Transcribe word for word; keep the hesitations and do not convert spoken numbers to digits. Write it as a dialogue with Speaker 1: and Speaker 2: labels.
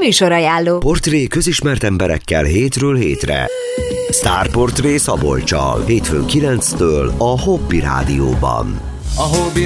Speaker 1: Műsorajánló.
Speaker 2: Portré közismert emberekkel hétről hétre. Sztárportré Szabolccsal, hétfőn kilenctől a Hobby Rádióban.
Speaker 3: A Hobby